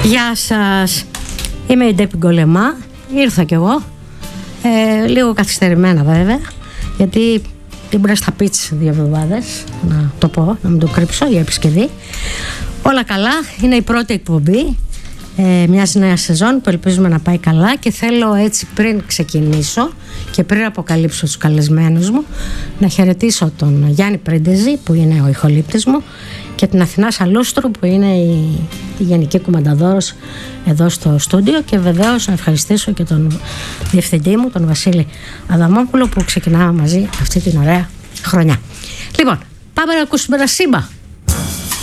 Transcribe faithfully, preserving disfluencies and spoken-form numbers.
Γεια σας, είμαι η Ντέπη Γκολεμά. Ήρθα κι εγώ, ε, λίγο καθυστερημένα βέβαια, γιατί ήμουν στα πίτς δύο εβδομάδες, να το πω, να μην το κρύψω, για επισκευή. Όλα καλά, είναι η πρώτη εκπομπή ε, μιας νέας σεζόν που ελπίζουμε να πάει καλά, και θέλω έτσι πριν ξεκινήσω και πριν αποκαλύψω τους καλεσμένους μου να χαιρετήσω τον Γιάννη Πρίντεζη που είναι ο ηχολήπτης μου και την Αθηνά Σαλούστρου που είναι η, η γενική κουμανταδόρος εδώ στο στούντιο, και βεβαίως να ευχαριστήσω και τον διευθυντή μου, τον Βασίλη Αδαμόπουλο, που ξεκινάμε μαζί αυτή την ωραία χρονιά. Λοιπόν, πάμε να ακούσουμε ένα σήμα.